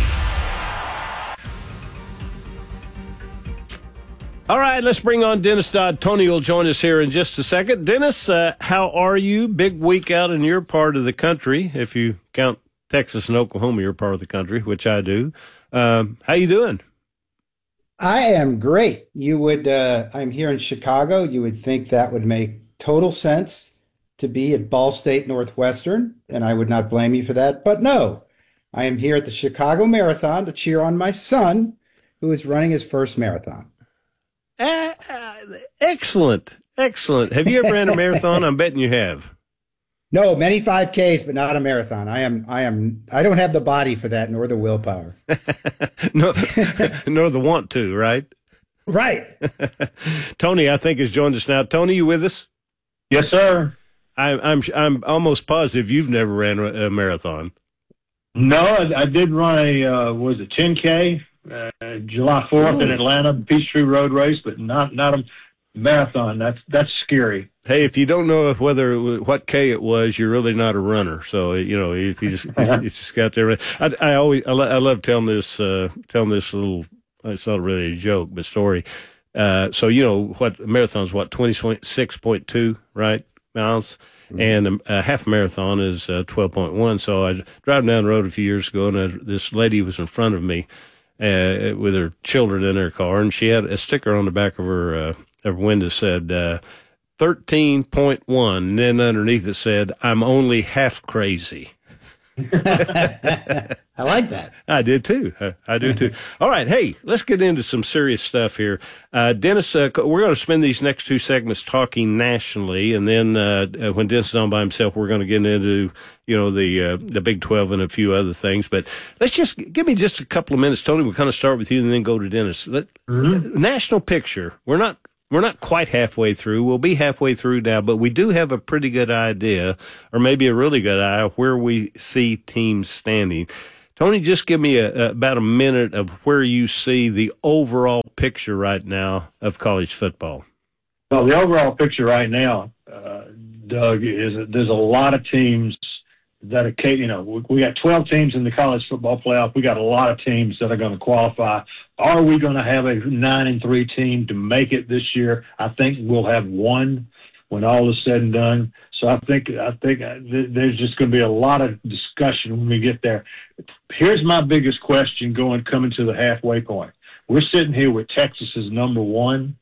All right, let's bring on Dennis Dodd. Tony will join us here in just a second. Dennis, uh, how are you? Big week out in your part of the country, if you count Texas and Oklahoma, your part of the country, which I do. Um, how you doing? I am great. You would, uh, I'm here in Chicago. You would think that would make total sense to be at Ball State Northwestern, and I would not blame you for that. But no, I am here at the Chicago Marathon to cheer on my son, who is running his first marathon. Uh, uh, excellent. Excellent. Have you ever ran a marathon? I'm betting you have. No, many five Ks, but not a marathon. I am, I am, I don't have the body for that, nor the willpower. no, nor the want to, right? Right. Tony, I think, has joined us now. Tony, you with us? Yes, sir. I, I'm, I'm almost positive you've never ran a marathon. No, I, I did run a, uh, was it ten K? Uh, July fourth Ooh. In Atlanta, Peachtree Road Race, but not not a marathon. That's that's scary. Hey, if you don't know whether what K it was, you're really not a runner. So you know if you just it's just got there. I, I always I, lo- I love telling this uh, telling this little. It's not really a joke, but story. Uh, so you know what marathon's what twenty-six point two right miles. Mm-hmm. And a, a half marathon is uh, twelve point one. So I was driving down the road a few years ago, and I, this lady was in front of me. Uh, with her children in her car, and she had a sticker on the back of her, uh, her window said, uh, thirteen point one, and then underneath it said, I'm only half crazy. I I like that. I did too. I, I do too. All right. Hey, let's get into some serious stuff here. Uh, Dennis, uh, we're going to spend these next two segments talking nationally. And then, uh, when Dennis is on by himself, we're going to get into, you know, the, uh, the Big twelve and a few other things. But let's just give me just a couple of minutes. Tony, we'll kind of start with you and then go to Dennis. Let, mm-hmm. National picture. We're not, we're not quite halfway through. We'll be halfway through now, but we do have a pretty good idea, or maybe a really good idea, where we see teams standing. Tony, just give me a, a, about a minute of where you see the overall picture right now of college football. Well, the overall picture right now, uh, Doug, is that there's a lot of teams that are, you know, we, we got twelve teams in the college football playoff. We got a lot of teams that are going to qualify. Are we going to have a nine and three team to make it this year? I think we'll have one when all is said and done. So I think I think there's just going to be a lot of discussion when we get there. Here's my biggest question going coming to the halfway point. We're sitting here with Texas as number one,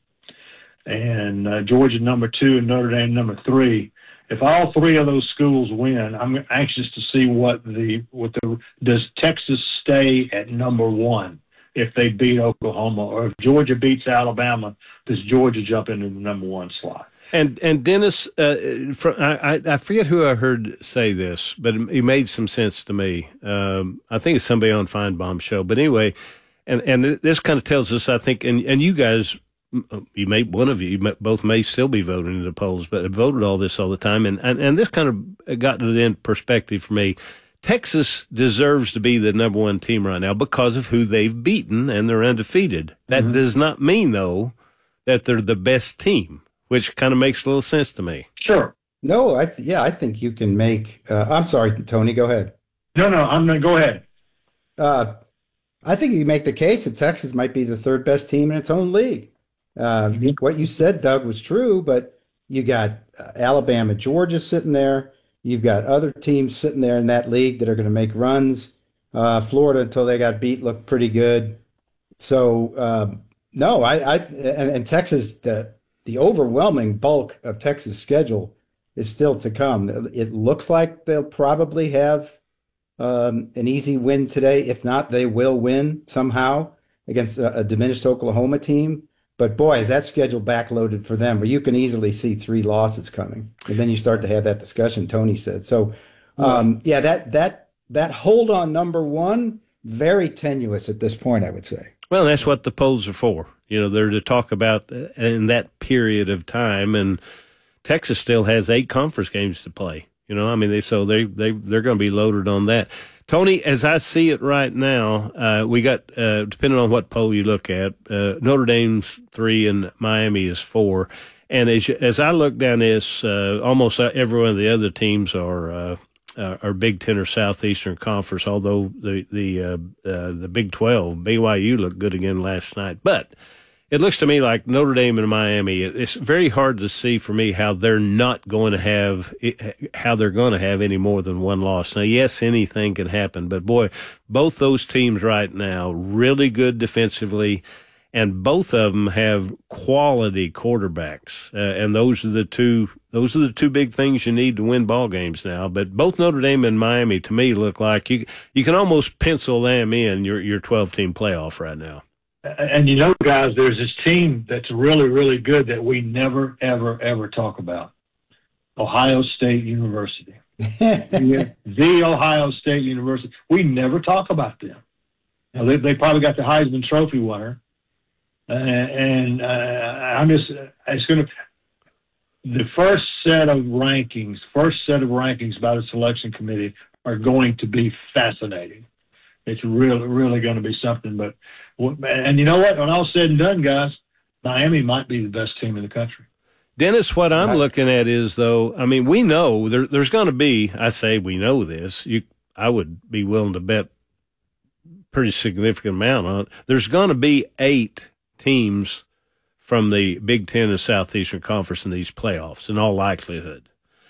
and uh, Georgia number two, and Notre Dame number three. If all three of those schools win, I'm anxious to see what the what the does Texas stay at number one if they beat Oklahoma, or if Georgia beats Alabama, does Georgia jump into the number one slot? And and Dennis, uh, from, I I forget who I heard say this, but it made some sense to me. Um, I think it's somebody on Feinbaum's show, but anyway, and and this kind of tells us, I think, and and you guys, you may one of you, you both may still be voting in the polls, but have voted all this all the time, and and, and this kind of got it in perspective for me. Texas deserves to be the number one team right now because of who they've beaten, and they're undefeated. That mm-hmm. does not mean though that they're the best team, which kind of makes a little sense to me. Sure. No, I th- yeah, I think you can make. Uh, I'm sorry, Tony. Go ahead. No, no, I'm gonna go ahead. Uh, I think you make the case that Texas might be the third best team in its own league. Uh, mm-hmm. What you said, Doug, was true, but you got uh, Alabama, Georgia sitting there. You've got other teams sitting there in that league that are going to make runs. Uh, Florida, until they got beat, looked pretty good. So uh, no, I, I and, and Texas the. The overwhelming bulk of Texas' schedule is still to come. It looks like they'll probably have um, an easy win today. If not, they will win somehow against a, a diminished Oklahoma team. But boy, is that schedule backloaded for them, where you can easily see three losses coming. And then you start to have that discussion, Tony said. So, um, yeah, that that that hold on number one, very tenuous at this point, I would say. Well, that's what the polls are for. You know, they're to talk about in that period of time, and Texas still has eight conference games to play. You know, I mean, they so they they they're going to be loaded on that. Tony, as I see it right now, uh, we got uh, depending on what poll you look at, uh, Notre Dame's three and Miami is four. And as as I look down this, uh, almost every one of the other teams are. Uh, Uh, our Big Ten or Southeastern Conference, although the the uh, uh, the Big twelve, B Y U looked good again last night. But it looks to me like Notre Dame and Miami, it's very hard to see for me how they're not going to have how they're going to have any more than one loss. Now, yes, anything can happen, but boy, both those teams right now really good defensively. And both of them have quality quarterbacks, uh, and those are the two. Those are the two big things you need to win ball games now. But both Notre Dame and Miami, to me, look like you. You can almost pencil them in your your twelve team playoff right now. And you know, guys, there's this team that's really, really good that we never, ever, ever talk about. Ohio State University, the, the Ohio State University. We never talk about them. Now, they they probably got the Heisman Trophy winner. Uh, and uh, I'm just, it's going to, the first set of rankings, first set of rankings by the selection committee are going to be fascinating. It's really, really going to be something. But, and you know what? When all said and done, guys, Miami might be the best team in the country. Dennis, what I'm looking at is, though, I mean, we know there, there's going to be, I say we know this, you, I would be willing to bet pretty significant amount on it. There's going to be eight teams from the Big Ten and Southeastern Conference in these playoffs, in all likelihood.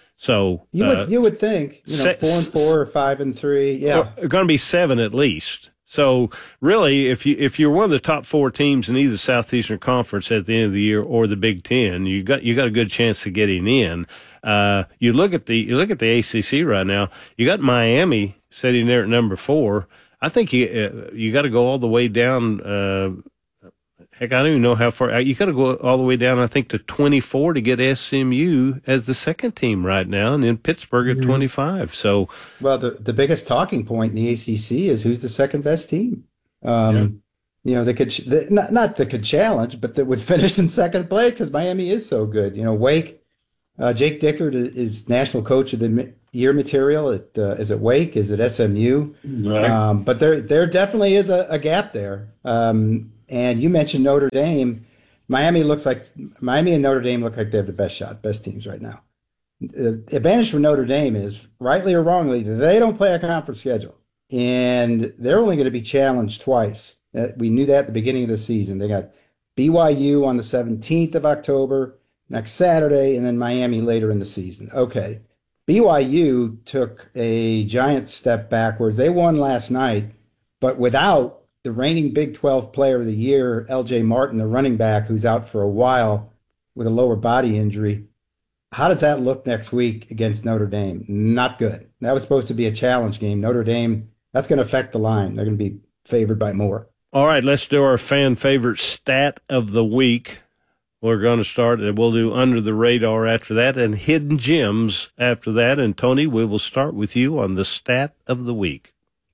So you would uh, you would think, you know, se- four and four or five and three, yeah, are going to be seven at least. So really, if you if you're one of the top four teams in either Southeastern Conference at the end of the year or the Big Ten, you got you got a good chance of getting in. Uh, you look at the you look at the A C C right now. You got Miami sitting there at number four. I think you uh, you got to go all the way down. Uh, heck, I don't even know how far. You got to go all the way down, I think, to twenty-four to get S M U as the second team right now, and then Pittsburgh at mm-hmm. twenty-five. So, well, the the biggest talking point in the A C C is who's the second best team. Um, yeah. You know, they could the, not not that could challenge, but that would finish in second place because Miami is so good. You know, Wake, uh, Jake Dickert is national coach of the year material. At uh, is it Wake? Is it S M U? Right. Um, but there there definitely is a, a gap there. Um, and you mentioned Notre Dame. Miami looks like Miami and Notre Dame look like they have the best shot, best teams right now. The advantage for Notre Dame is, rightly or wrongly, they don't play a conference schedule, and they're only going to be challenged twice. Uh, we knew that at the beginning of the season. They got B Y U on the seventeenth of October, next Saturday, and then Miami later in the season. Okay. B Y U took a giant step backwards. They won last night, but without the reigning Big twelve Player of the Year, L J Martin, the running back, who's out for a while with a lower body injury. How does that look next week against Notre Dame? Not good. That was supposed to be a challenge game. Notre Dame, that's going to affect the line. They're going to be favored by more. All right, let's do our fan favorite stat of the week. We're going to start, and we'll do Under the Radar after that and Hidden Gems after that. And, Tony, we will start with you on the stat of the week.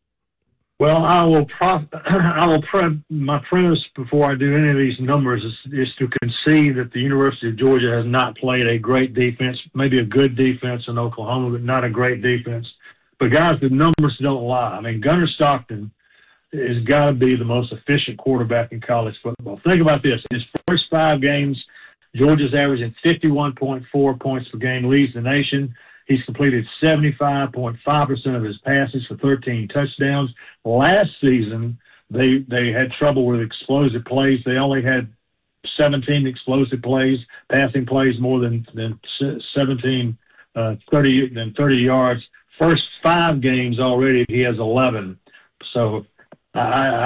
Well, I will, pro- I will pre- my premise before I do any of these numbers is, is to concede that the University of Georgia has not played a great defense, maybe a good defense in Oklahoma, but not a great defense. But, guys, the numbers don't lie. I mean, Gunnar Stockton has got to be the most efficient quarterback in college football. Think about this. In his first five games, Georgia's averaging fifty-one point four points per game, leads the nation. He's completed seventy-five point five percent of his passes for thirteen touchdowns. Last season, they they had trouble with explosive plays. They only had seventeen explosive plays, passing plays more than, than seventeen, uh, thirty, than thirty yards. First five games already, he has eleven. So, I,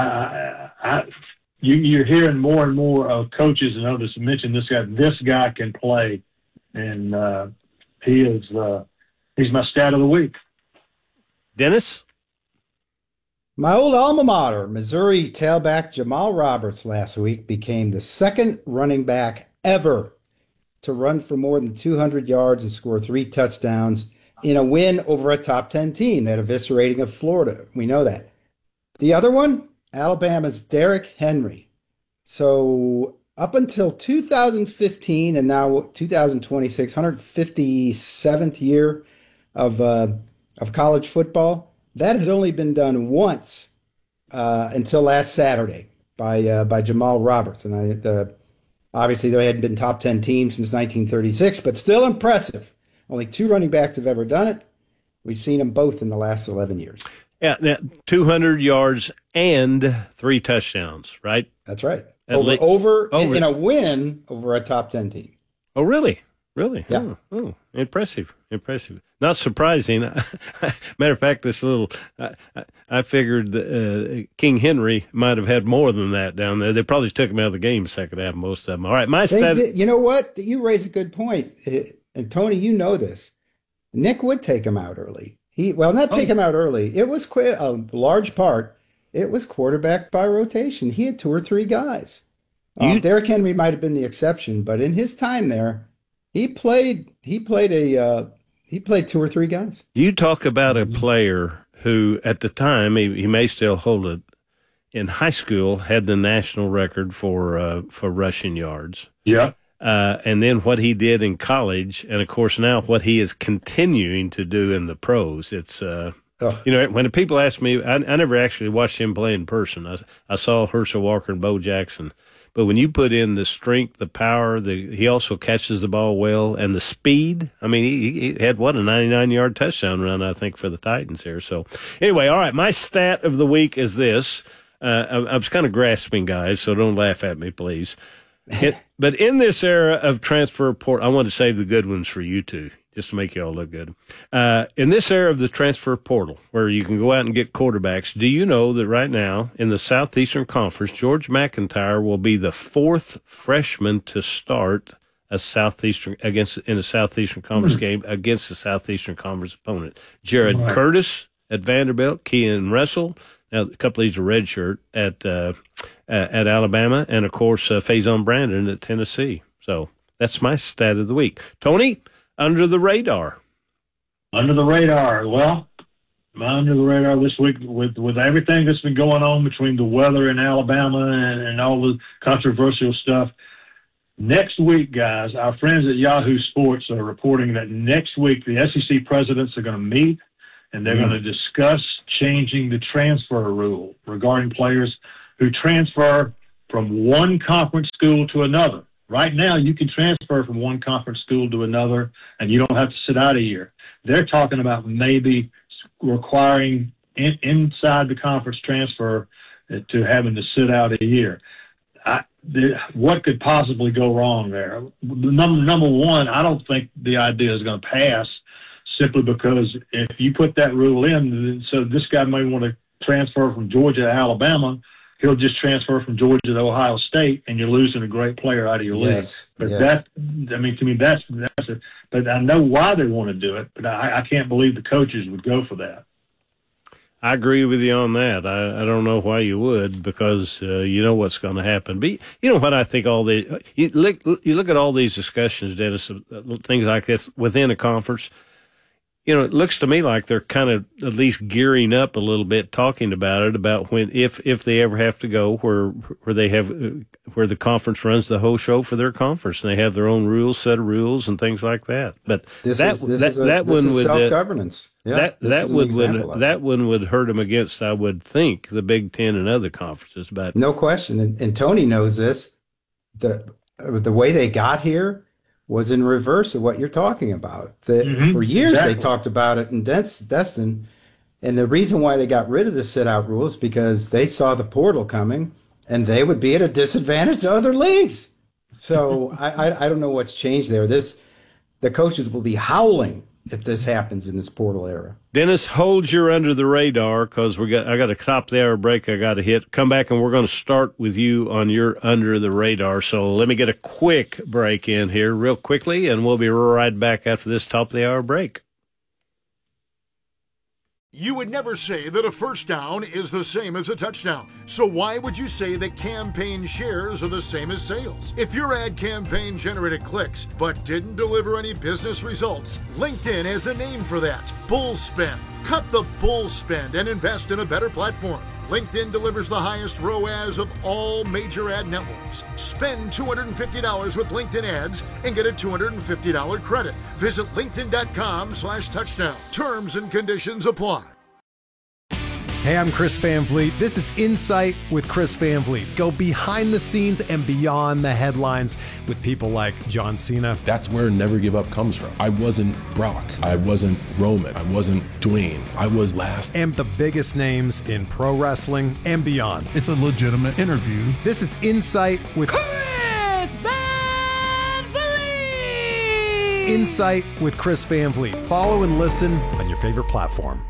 I, I, you, you're hearing more and more of coaches and others mention this guy. This guy can play, and uh, he is uh, he's my stat of the week. Dennis, my old alma mater, Missouri tailback Jamal Roberts, last week became the second running back ever to run for more than two hundred yards and score three touchdowns in a win over a top ten team, that eviscerating of Florida. We know that. The other one, Alabama's Derrick Henry. So up until two thousand fifteen and now two thousand twenty-six, one hundred fifty-seventh year of uh, of college football, that had only been done once uh, until last Saturday by uh, by Jamal Roberts. And I, the, obviously they hadn't been top ten teams since nineteen thirty-six, but still impressive. Only two running backs have ever done it. We've seen them both in the last eleven years. Yeah, now, two hundred yards and three touchdowns, right? That's right. At Over, le- over, over in a win over a top ten team. Oh, really? Really? Yeah. Oh, oh, impressive. Impressive. Not surprising. Matter of fact, this little, I, I figured uh, King Henry might have had more than that down there. They probably took him out of the game second half, most of them. All right, my stat. Did, you know what? You raise a good point. And, Tony, you know this. Nick would take him out early. He Well, not take oh. him out early. It was qu- a large part. It was quarterback by rotation. He had two or three guys. Um, you, Derrick Henry might have been the exception, but in his time there, he played. He played a. Uh, he played two or three guys. You talk about a player who, at the time, he, he may still hold it. In high school, had the national record for uh, for rushing yards. Yeah. Uh, and then what he did in college, and of course now what he is continuing to do in the pros. It's uh, oh. you know, when the people ask me, I, I never actually watched him play in person. I, I saw Herschel Walker and Bo Jackson, but when you put in the strength, the power, the he also catches the ball well, and the speed. I mean, he, he had what a ninety-nine yard touchdown run, I think, for the Titans here. So anyway, all right, my stat of the week is this. Uh, I, I was kind of grasping, guys, so don't laugh at me, please. It, but in this era of transfer portal, I want to save the good ones for you two, just to make you all look good. Uh, in this era of the transfer portal, where you can go out and get quarterbacks, do you know that right now in the Southeastern Conference, George McIntyre will be the fourth freshman to start a Southeastern against in a Southeastern Conference mm-hmm. game against a Southeastern Conference opponent? Jared right. Curtis at Vanderbilt, Kean Russell, Now, a couple of these are redshirt at uh, at Alabama, and of course, uh, Faison Brandon at Tennessee. So that's my stat of the week. Tony, under the radar. Under the radar. Well, my under the radar this week with, with everything that's been going on between the weather in Alabama and, and all the controversial stuff. Next week, guys, our friends at Yahoo Sports are reporting that next week the S E C presidents are going to meet and they're mm. going to discuss changing the transfer rule regarding players who transfer from one conference school to another. Right now, you can transfer from one conference school to another, and you don't have to sit out a year. They're talking about maybe requiring in, inside the conference transfer to having to sit out a year. I, the, what could possibly go wrong there? Number, number one, I don't think the idea is going to pass simply because if you put that rule in, so this guy may want to transfer from Georgia to Alabama, he'll just transfer from Georgia to Ohio State, and you're losing a great player out of your yes, league. But yes. that, I mean, to me, that's that's it. But I know why they want to do it, but I, I can't believe the coaches would go for that. I agree with you on that. I, I don't know why you would, because uh, you know what's going to happen. But you know what I think all the you look you look at all these discussions, Dennis, things like this within a conference. You know, it looks to me like they're kind of at least gearing up a little bit, talking about it, about when if if they ever have to go where where they have where the conference runs the whole show for their conference, and they have their own rules, set of rules, and things like that. But this that is, this that, is a, that this one is would self-governance. Yeah, that this that is an would example would of that it. one would hurt them against, I would think, the Big Ten and other conferences. But no question, and, and Tony knows this. The the way they got here was in reverse of what you're talking about. The, Mm-hmm, for years, exactly. they talked about it in Des- Destin. And the reason why they got rid of the sit-out rule is because they saw the portal coming, and they would be at a disadvantage to other leagues. So I, I, I don't know what's changed there. This the coaches will be howling if this happens in this portal era. Dennis, hold your under the radar, because we got I got a top the hour break I got to hit. Come back and we're going to start with you on your under the radar. So let me get a quick break in here real quickly, and we'll be right back after this top of the hour break. You would never say that a first down is the same as a touchdown. So why would you say that campaign shares are the same as sales? If your ad campaign generated clicks but didn't deliver any business results, LinkedIn has a name for that: bull spend. Cut the bull spend and invest in a better platform. LinkedIn delivers the highest R O A S of all major ad networks. Spend two hundred fifty dollars with LinkedIn ads and get a two hundred fifty dollars credit. Visit linkedin.com slash touchdown. Terms and conditions apply. Hey, I'm Chris Van Vliet. This is Insight with Chris Van Vliet. Go behind the scenes and beyond the headlines with people like John Cena. That's where Never Give Up comes from. I wasn't Brock. I wasn't Roman. I wasn't Dwayne. I was last. And the biggest names in pro wrestling and beyond. It's a legitimate interview. This is Insight with Chris Van Vliet! Insight with Chris Van Vliet. Follow and listen on your favorite platform.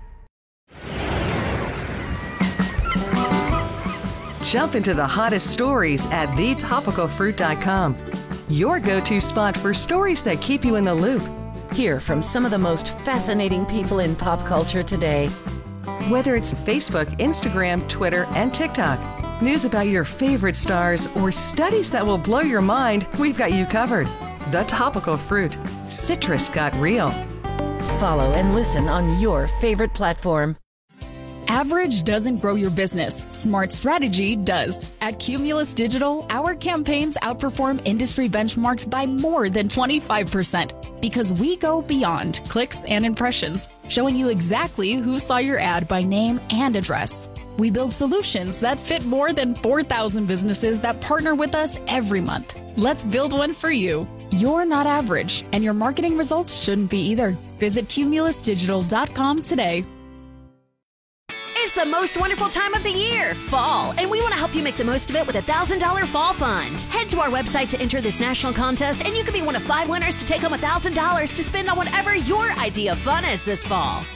Jump into the hottest stories at the topical fruit dot com. Your go-to spot for stories that keep you in the loop. Hear from some of the most fascinating people in pop culture today. Whether it's Facebook, Instagram, Twitter, and TikTok, news about your favorite stars, or studies that will blow your mind, we've got you covered. The Topical Fruit. Citrus got real. Follow and listen on your favorite platform. Average doesn't grow your business. Smart strategy does. At Cumulus Digital, our campaigns outperform industry benchmarks by more than twenty-five percent because we go beyond clicks and impressions, showing you exactly who saw your ad by name and address. We build solutions that fit more than four thousand businesses that partner with us every month. Let's build one for you. You're not average, and your marketing results shouldn't be either. Visit cumulus digital dot com today. It's the most wonderful time of the year, fall, and we want to help you make the most of it with a one thousand dollars Fall Fund. Head to our website to enter this national contest, and you could be one of five winners to take home one thousand dollars to spend on whatever your idea of fun is this fall.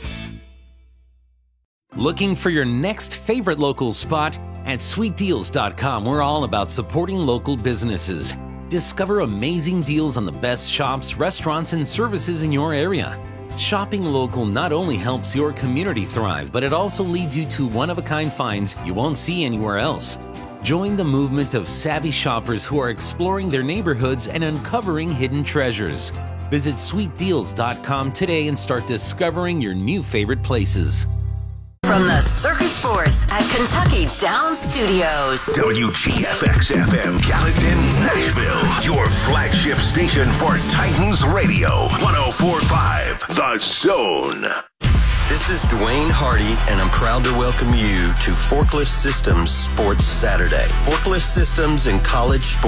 Looking for your next favorite local spot? At sweet deals dot com, we're all about supporting local businesses. Discover amazing deals on the best shops, restaurants, and services in your area. Shopping local not only helps your community thrive, but it also leads you to one-of-a-kind finds you won't see anywhere else. Join the movement of savvy shoppers who are exploring their neighborhoods and uncovering hidden treasures. Visit sweet deals dot com today and start discovering your new favorite places. From the Circus Force at Kentucky Downs Studios. W G F X F M Gallatin, Nashville. Your flagship station for Titans Radio. one oh four point five The Zone. This is Dwayne Hardy, and I'm proud to welcome you to Forklift Systems Sports Saturday. Forklift Systems in college sports.